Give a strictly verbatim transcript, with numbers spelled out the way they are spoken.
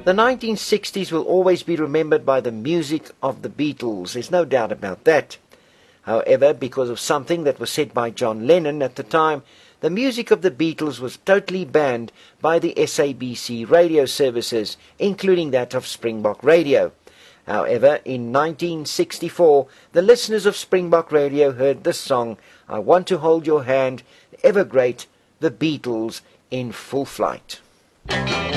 The nineteen sixties will always be remembered by the music of the Beatles. There's no doubt about that. However, because of something that was said by John Lennon at the time, the music of the Beatles was totally banned by the S A B C radio services, including that of Springbok Radio. However, in nineteen sixty-four, the listeners of Springbok Radio heard this song, I Want to Hold Your Hand, the ever great The Beatles in full flight.